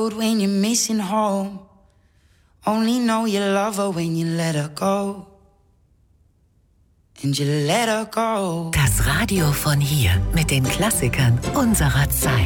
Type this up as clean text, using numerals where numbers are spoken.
road when you're missing home. Only know you love her when you let her go. And you let her go. Das Radio von hier mit den Klassikern unserer Zeit.